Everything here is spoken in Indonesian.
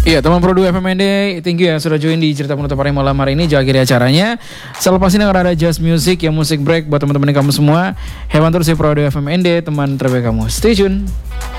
Iya, teman Pro 2 FMND, thank you ya sudah join di cerita penutup hari malam hari ini. Jaga akhiri acaranya. Selepas ini akan ada Just Music yang musik break buat teman-teman kamu semua. Hewan terus di Pro 2 FMND, teman terbaik kamu. Stay tune.